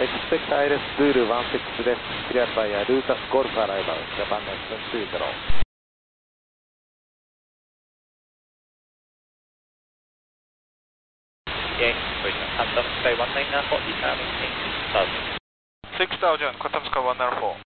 Expect ILS Zulu 16 です。Cleared by Lucas Golf Arrival, Japan S20. Yeah, Qatar Sky 194, descending 6,000. 6000, Qatar Sky 194.